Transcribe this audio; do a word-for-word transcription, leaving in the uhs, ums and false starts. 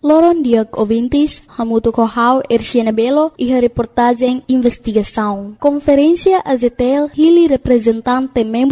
Loron dia ouvintes, Hamuto Kohau, Erciana Belo e a reportagem Investigação. Conferência Azetel, Hili representante membro